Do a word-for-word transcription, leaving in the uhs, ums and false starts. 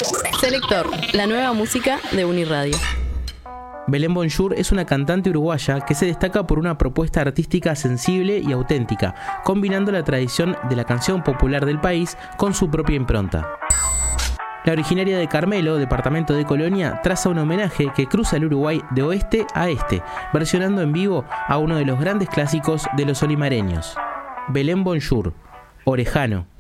Selector, la nueva música de Uniradio. Belén Bonjour es una cantante uruguaya que se destaca por una propuesta artística sensible y auténtica, combinando la tradición de la canción popular del país con su propia impronta. La originaria de Carmelo, departamento de Colonia, traza un homenaje que cruza el Uruguay de oeste a este, versionando en vivo a uno de los grandes clásicos de los olimareños. Belén Bonjour, Orejano.